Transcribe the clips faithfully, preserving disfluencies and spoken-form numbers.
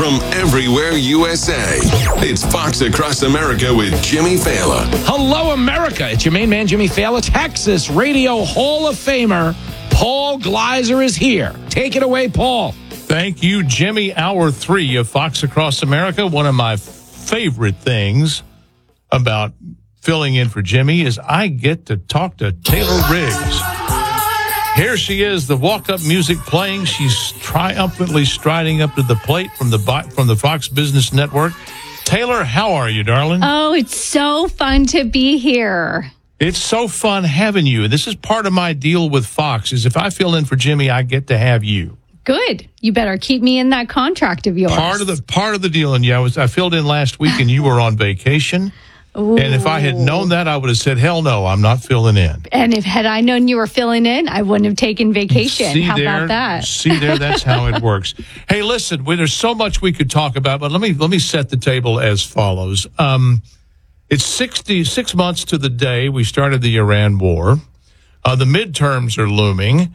from everywhere U S A. It's Fox Across America with Jimmy Fallon. Hello, America. It's your main man, Jimmy Fallon. Texas Radio Hall of Famer Paul Gleiser is here. Take it away, Paul. Thank you, Jimmy. Hour three of Fox Across America. One of my favorite things about filling in for Jimmy is I get to talk to Taylor Riggs. Here she is, the walk-up music playing. She's triumphantly striding up to the plate from the from the Fox Business Network. Taylor, how are you, darling? Oh, it's so fun to be here. It's so fun having you. This is part of my deal with Fox, is if I fill in for Jimmy, I get to have you. Good. You better keep me in that contract of yours. Part of the part of the deal, and yeah, I was I filled in last week, and you were on vacation. Ooh. And if I had known that, I would have said, hell no, I'm not filling in. And if had I known you were filling in, I wouldn't have taken vacation. See how there, about that? See there, that's how it works. Hey, listen, we, there's so much we could talk about, but let me let me set the table as follows. Um, it's sixty-six months to the day we started the Iran war. Uh, the midterms are looming.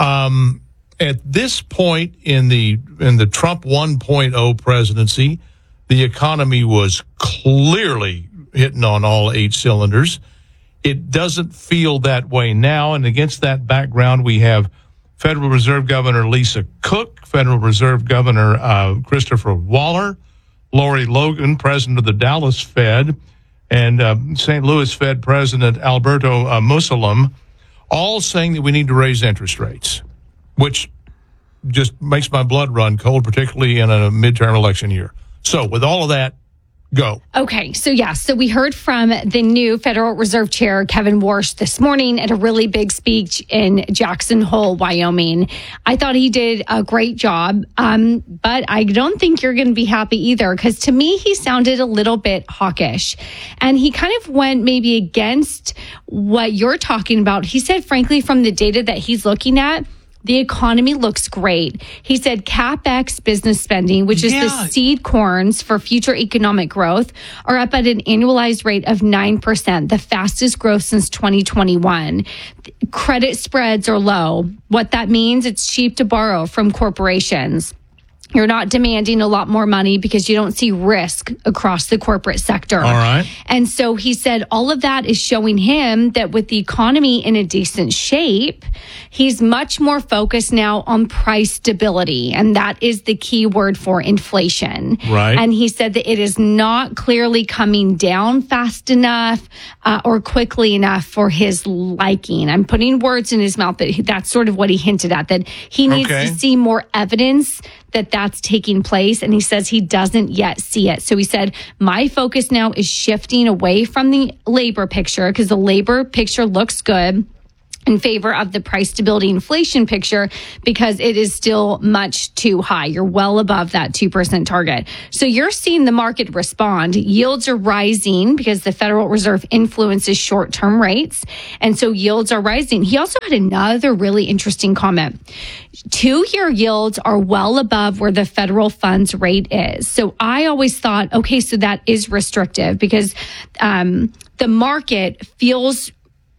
Um, at this point in the in the Trump one point oh presidency, the economy was clearly hitting on all eight cylinders. It doesn't feel that way now, and against that background, we have Federal Reserve Governor Lisa Cook, Federal Reserve Governor uh, Christopher Waller, Lori Logan, president of the Dallas Fed, and uh, Saint Louis Fed President Alberto uh, Musalem, all saying that we need to raise interest rates, which just makes my blood run cold, particularly in a midterm election year. So with all of that, go. Okay, so yeah, so we heard from the new Federal Reserve Chair, Kevin Warsh, this morning at a really big speech in Jackson Hole, Wyoming. I thought he did a great job, um, but I don't think you're going to be happy either, because to me, he sounded a little bit hawkish. And he kind of went maybe against what you're talking about. He said, frankly, from the data that he's looking at, the economy looks great. He said CapEx business spending, which is yeah. the seed corns for future economic growth, are up at an annualized rate of nine percent, the fastest growth since twenty twenty-one. Credit spreads are low. What that means, it's cheap to borrow from corporations. You're not demanding a lot more money because you don't see risk across the corporate sector. All right. And so he said all of that is showing him that with the economy in a decent shape, he's much more focused now on price stability. And that is the key word for inflation. Right. And he said that it is not clearly coming down fast enough uh, or quickly enough for his liking. I'm putting words in his mouth, but that's sort of what he hinted at, that he needs okay. to see more evidence that that's taking place, and he says he doesn't yet see it. So he said, my focus now is shifting away from the labor picture, because the labor picture looks good, in favor of the price stability inflation picture, because it is still much too high. You're well above that two percent target. So you're seeing the market respond. Yields are rising because the Federal Reserve influences short-term rates. And so yields are rising. He also had another really interesting comment. Two-year yields are well above where the federal funds rate is. So I always thought, okay, so that is restrictive, because um, the market feels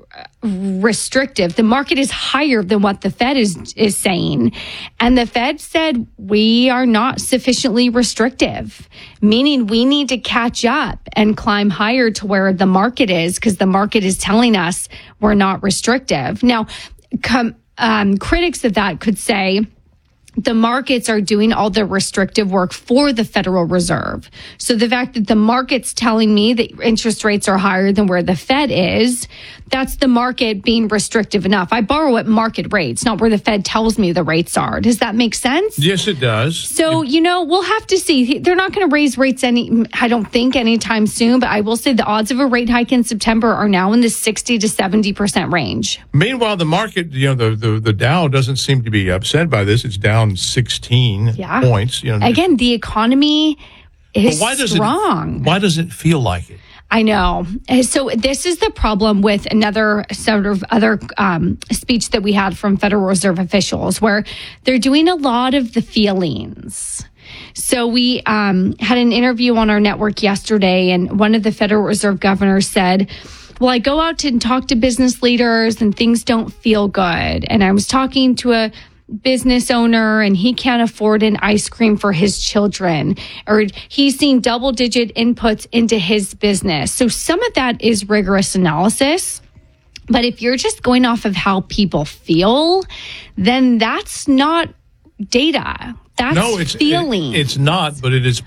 restrictive. The market is higher than what the Fed is is saying. And the Fed said we are not sufficiently restrictive, meaning we need to catch up and climb higher to where the market is, because the market is telling us we're not restrictive. Now, com- um, critics of that could say the markets are doing all the restrictive work for the Federal Reserve. So the fact that the market's telling me that interest rates are higher than where the Fed is, that's the market being restrictive enough. I borrow at market rates, not where the Fed tells me the rates are. Does that make sense? Yes, it does. So, you know, we'll have to see. They're not going to raise rates any, I don't think, anytime soon. But I will say the odds of a rate hike in September are now in the sixty to seventy percent range. Meanwhile, the market, you know, the, the, the Dow doesn't seem to be upset by this. It's down sixteen yeah. points. You know, again, the economy is why does strong. It, why does it feel like it? I know. So this is the problem with another sort of other um, speech that we had from Federal Reserve officials, where they're doing a lot of the feelings. So we um, had an interview on our network yesterday, and one of the Federal Reserve governors said, well, I go out and talk to business leaders and things don't feel good. And I was talking to a business owner and he can't afford an ice cream for his children, or he's seen double digit inputs into his business. So some of that is rigorous analysis. But if you're just going off of how people feel, then that's not data. That's no, it's, feeling. It, it's not, but it is.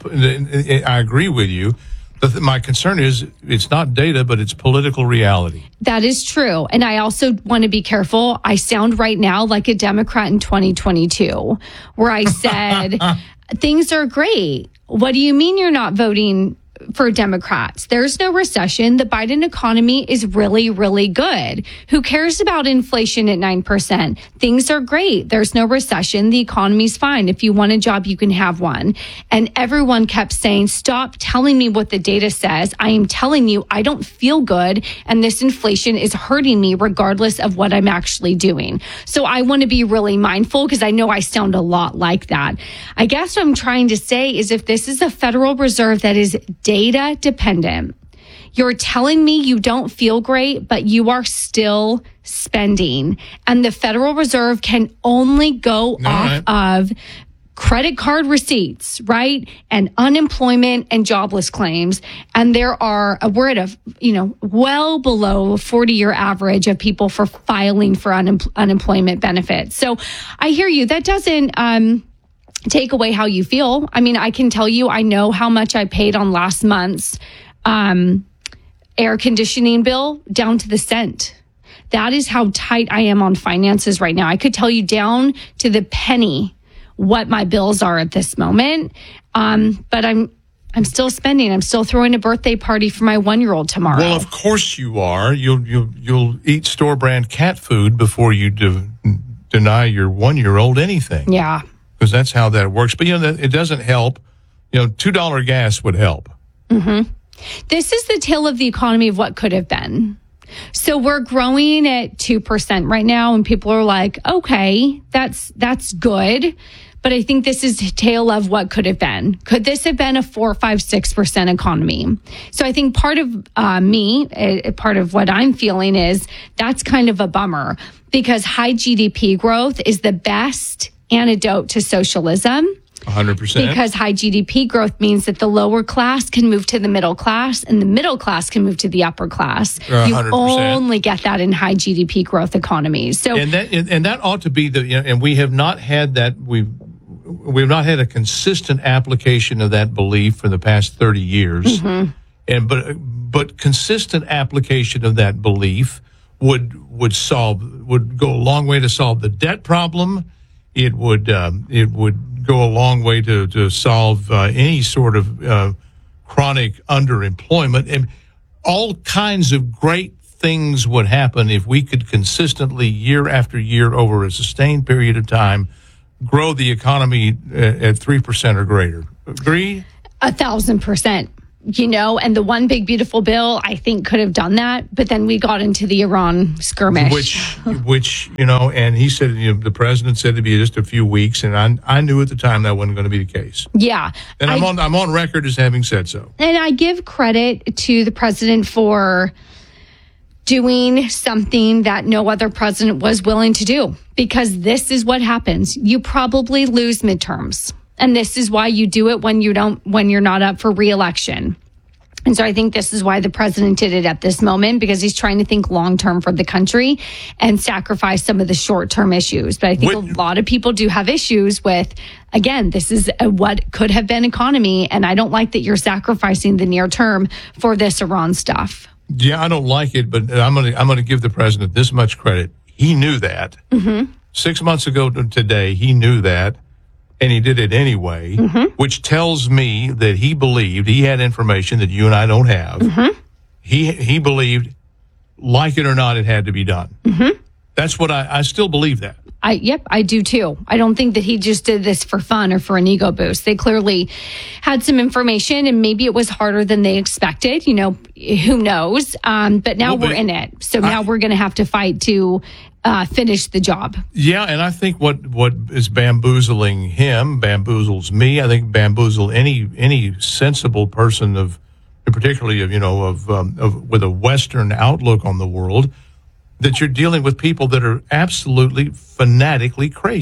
I agree with you. But my concern is it's not data, but it's political reality. That is true. And I also want to be careful. I sound right now like a Democrat in twenty twenty-two, where I said, things are great. What do you mean you're not voting for Democrats? There's no recession. The Biden economy is really, really good. Who cares about inflation at nine percent? Things are great. There's no recession. The economy's fine. If you want a job, you can have one. And everyone kept saying, stop telling me what the data says. I am telling you, I don't feel good. And this inflation is hurting me regardless of what I'm actually doing. So I want to be really mindful because I know I sound a lot like that. I guess what I'm trying to say is if this is a Federal Reserve that is data dependent, you're telling me you don't feel great, but you are still spending. And the Federal Reserve can only go All off right. of credit card receipts, right? And unemployment and jobless claims. And there are, we're at a, you know, well below forty year average of people for filing for un- unemployment benefits. So I hear you. That doesn't, um, take away how you feel. I mean, I can tell you, I know how much I paid on last month's um, air conditioning bill down to the cent. That is how tight I am on finances right now. I could tell you down to the penny what my bills are at this moment. Um, but I'm I'm still spending. I'm still throwing a birthday party for my one-year-old tomorrow. Well, of course you are. You'll you'll you'll eat store brand cat food before you de- deny your one-year-old anything. Yeah. Because that's how that works. But, you know, it doesn't help. You know, two dollar gas would help. Mm-hmm. This is the tale of the economy of what could have been. So we're growing at two percent right now, and people are like, okay, that's that's good. But I think this is a tale of what could have been. Could this have been a four, five, six percent economy? So I think part of uh, me, uh, part of what I'm feeling is that's kind of a bummer because high G D P growth is the best antidote to socialism. one hundred percent. Because high G D P growth means that the lower class can move to the middle class and the middle class can move to the upper class. one You hundred percent. only get that in high G D P growth economies. So And that and, and that ought to be the, you know, and we have not had that, we've, we've not had a consistent application of that belief for the past thirty years. Mm-hmm. And, but, but consistent application of that belief would, would solve, would go a long way to solve the debt problem. It would, um, it would go a long way to, to solve uh, any sort of uh, chronic underemployment. And all kinds of great things would happen if we could consistently, year after year, over a sustained period of time, grow the economy at three percent or greater. Agree? a thousand percent. You know, and the one big beautiful bill, I think, could have done that. But then we got into the Iran skirmish. Which, which you know, and he said, you know, the president said it'd be just a few weeks. And I, I knew at the time that wasn't going to be the case. Yeah. And I'm I, on, I'm on record as having said so. And I give credit to the president for doing something that no other president was willing to do, because this is what happens. You probably lose midterms. And this is why you do it when you don't, when you're not up for reelection. And so I think this is why the president did it at this moment, because he's trying to think long term for the country and sacrifice some of the short term issues. But I think What- a lot of people do have issues with, again, this is a, what could have been economy. And I don't like that you're sacrificing the near term for this Iran stuff. Yeah, I don't like it, but I'm going to I'm going to give the president this much credit. He knew that. Mm-hmm. Six months ago to today, he knew that, and he did it anyway, mm-hmm. which tells me that he believed he had information that you and I don't have. Mm-hmm. He he believed, like it or not, it had to be done. Mm-hmm. That's what I, I still believe that. I, yep, I do too. I don't think that he just did this for fun or for an ego boost. They clearly had some information, and maybe it was harder than they expected. You know, who knows? Um, but now Well, we're but in it. So now I- we're going to have to fight to uh, finish the job. Yeah, and I think what, what is bamboozling him bamboozles me. I think bamboozle any any sensible person of, particularly of you know of, um, of with a Western outlook on the world, that you're dealing with people that are absolutely fanatically crazy.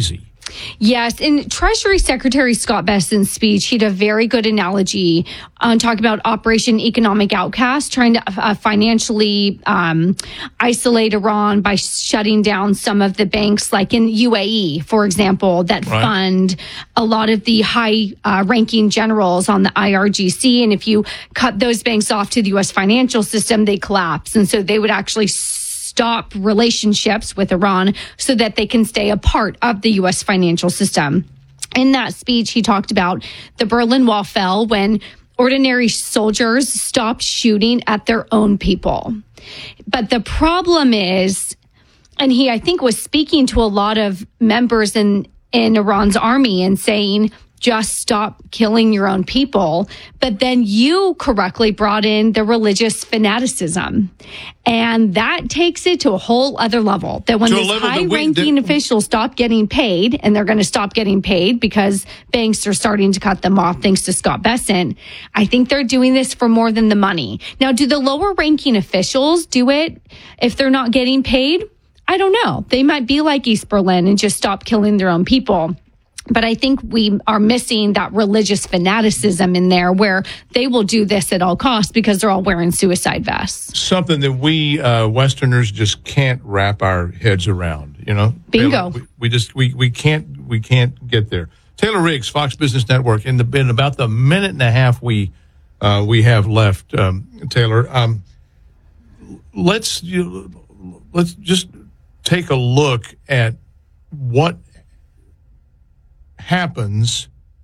Yes, in Treasury Secretary Scott Bessent's speech, he had a very good analogy on talking about Operation Economic Outcast, trying to uh, financially um, isolate Iran by shutting down some of the banks, like in U A E, for example, that Right. fund a lot of the high-ranking uh, generals on the I R G C. And if you cut those banks off to the U S financial system, they collapse. And so they would actually stop relationships with Iran so that they can stay a part of the U S financial system. In that speech, he talked about the Berlin Wall fell when ordinary soldiers stopped shooting at their own people. But the problem is, and he, I think, was speaking to a lot of members in, in Iran's army and saying, just stop killing your own people. But then you correctly brought in the religious fanaticism. And that takes it to a whole other level. That when To a these level that we- high-ranking that- officials stop getting paid, and they're going to stop getting paid because banks are starting to cut them off thanks to Scott Bessent, I think they're doing this for more than the money. Now, do the lower-ranking officials do it if they're not getting paid? I don't know. They might be like East Berlin and just stop killing their own people. But I think we are missing that religious fanaticism in there where they will do this at all costs because they're all wearing suicide vests. Something that we uh, Westerners just can't wrap our heads around, you know? Bingo. Taylor, we, we just, we, we can't, we can't get there. Taylor Riggs, Fox Business Network, in the, in about the minute and a half we, uh, we have left, um, Taylor, um, let's, you, let's just take a look at what happens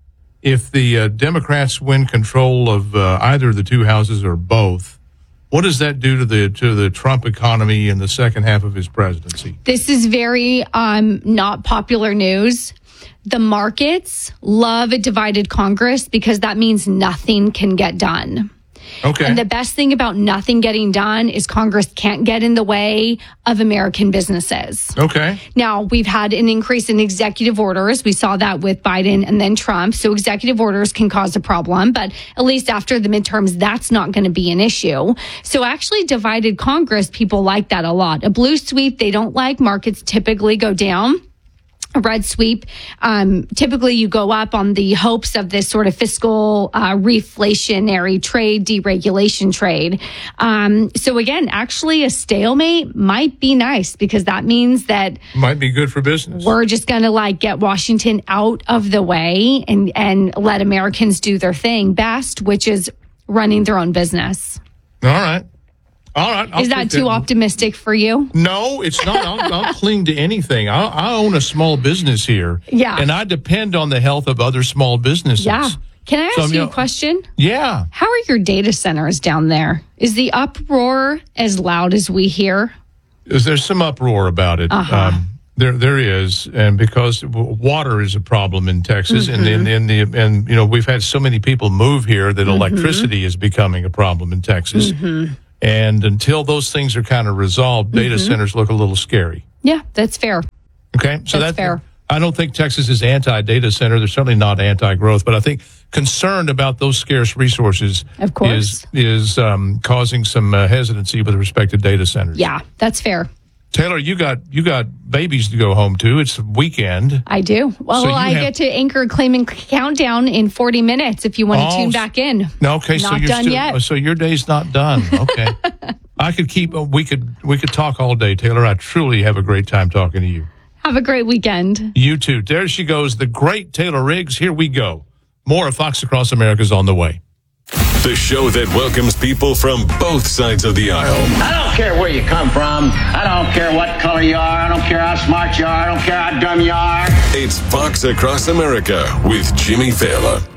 if the uh, Democrats win control of uh, either of the two houses or both. What does that do to the to the Trump economy in the second half of his presidency? This is very um, not popular news. The markets love a divided Congress because that means nothing can get done. Okay. And the best thing about nothing getting done is Congress can't get in the way of American businesses. Okay. Now, we've had an increase in executive orders. We saw that with Biden and then Trump. So executive orders can cause a problem, but at least after the midterms, that's not going to be an issue. So actually divided Congress, people like that a lot. A blue sweep, they don't like. Markets typically go down. A red sweep, um, typically you go up on the hopes of this sort of fiscal uh, reflationary trade, deregulation trade. Um, so again, actually a stalemate might be nice because that means that Might be good for business. we're just going to like get Washington out of the way and, and let Americans do their thing best, which is running their own business. All right. All right. I'll Is that take too optimistic for you? No, it's not. I'll, I'll cling to anything. I, I own a small business here. Yeah. And I depend on the health of other small businesses. Yeah. Can I ask So, you you a know- question? Yeah. How are your data centers down there? Is the uproar as loud as we hear? Is there some uproar about it? Uh-huh. Um, there, there is, and because w- water is a problem in Texas, Mm-hmm. and in the and you know we've had so many people move here that Mm-hmm. electricity is becoming a problem in Texas. Mm-hmm. And until those things are kind of resolved, data Mm-hmm. centers look a little scary. Yeah, that's fair. Okay, so That's that- fair. I don't think Texas is anti-data center. They're certainly not anti-growth, but I think concerned about those scarce resources Of course. is is um, causing some uh, hesitancy with respect to data centers. Yeah, that's fair. Taylor, you got you got babies to go home to. It's weekend. I do. Well, So you I have- get to anchor claim and countdown in forty minutes if you want to Oh, tune s- back in. No, okay, so Not you're done still, yet. so your day's not done. Okay, I could keep. Uh, we could we could talk all day, Taylor. I truly have a great time talking to you. Have a great weekend. You too. There she goes, the great Taylor Riggs. Here we go. More of Fox Across America is on the way. The show that welcomes people from both sides of the aisle. I don't care where you come from. I don't care what color you are. I don't care how smart you are. I don't care how dumb you are. It's Fox Across America with Jimmy Fallon.